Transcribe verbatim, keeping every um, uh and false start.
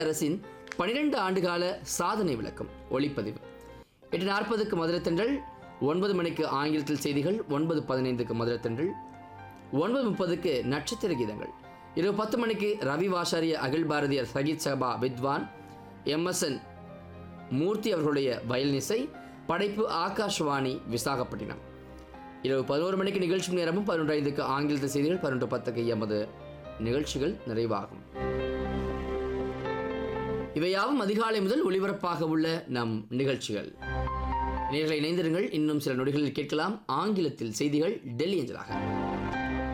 அரசின் பனிரெண்டு ஆண்டுகால சாதனை விளக்கம் ஒளிப்பதிவு. எட்டு நாற்பதுக்கு மதுரத்தன்றல், ஒன்பது மணிக்கு ஆங்கிலத்தில் செய்திகள், ஒன்பது பதினைந்துக்கு மதுரத்தன்றல், ஒன்பது முப்பதுக்கு நட்சத்திர கீதங்கள், இரவு பத்து மணிக்கு ரவி வாஷாரிய அகில் பாரதியர் சங்கீத் சபா வித்வான் எம்எஸ்என் மூர்த்தி அவர்களுடைய வயலினிசை, படைப்பு ஆகாஷ்வாணி விசாகப்பட்டினம். இரவு பதினோரு மணிக்கு நிகழ்ச்சி நேரமும், பதினொன்று ஐந்துக்கு ஆங்கிலத்தில் செய்திகள், பதினொன்று பத்துக்கு எமது நிகழ்ச்சிகள் நிறைவாகும். இவையாவும் அதிகாலை முதல் ஒளிபரப்பாக உள்ள நம் நிகழ்ச்சிகள். நேர்களை இணைந்திருங்கள். இன்னும் சில நொடிகளில் கேட்கலாம் ஆங்கிலத்தில் செய்திகள் டெல்லி அஞ்சலாக.